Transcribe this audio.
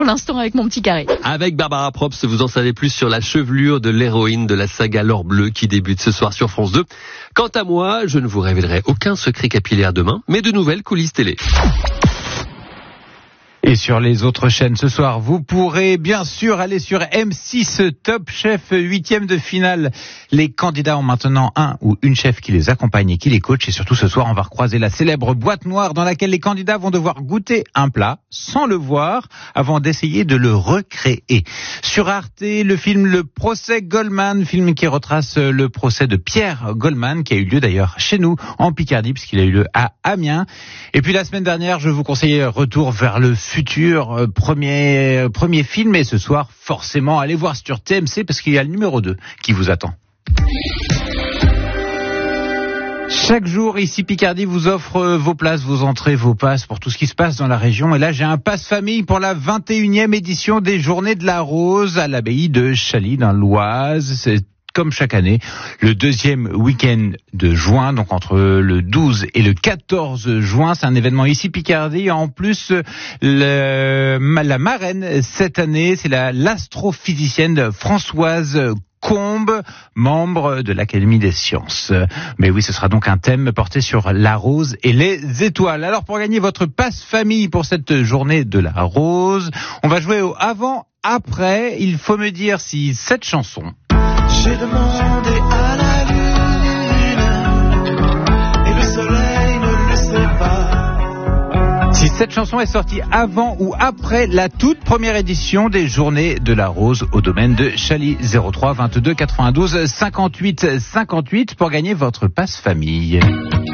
pour l'instant avec mon petit carré. Avec Barbara Props, vous en savez plus sur la chevelure de l'héroïne de la saga L'Or Bleu qui débute ce soir sur France 2. Quant à moi, je ne vous révélerai aucun secret capillaire demain, mais de nouvelles coulisses télé. Et sur les autres chaînes ce soir, vous pourrez bien sûr aller sur M6 Top Chef, 8e de finale. Les candidats ont maintenant un ou une chef qui les accompagne et qui les coach. Et surtout ce soir, on va recroiser la célèbre boîte noire dans laquelle les candidats vont devoir goûter un plat sans le voir avant d'essayer de le recréer. Sur Arte, le film Le Procès Goldman, film qui retrace le procès de Pierre Goldman, qui a eu lieu d'ailleurs chez nous en Picardie, puisqu'il a eu lieu à Amiens. Et puis la semaine dernière, je vous conseillais Retour vers le futur, premier film, et ce soir, forcément, allez voir sur TMC parce qu'il y a le numéro 2 qui vous attend. Chaque jour, ici Picardie vous offre vos places, vos entrées, vos passes pour tout ce qui se passe dans la région. Et là, j'ai un passe famille pour la 21e édition des Journées de la Rose à l'abbaye de Chaly dans l'Oise. C'est comme chaque année, le deuxième week-end de juin, donc entre le 12 et le 14 juin. C'est un événement ici Picardie. En plus, la marraine cette année, c'est l'astrophysicienne Françoise Combe, membre de l'Académie des Sciences. Mais oui, ce sera donc un thème porté sur la rose et les étoiles. Alors pour gagner votre passe famille pour cette journée de la rose, on va jouer au avant-après. Il faut me dire si cette chanson... J'ai demandé à la lune et le soleil ne le sait pas. Si cette chanson est sortie avant ou après la toute première édition des Journées de la Rose au domaine de Chaly, 03 22 92 58 58 pour gagner votre passe famille.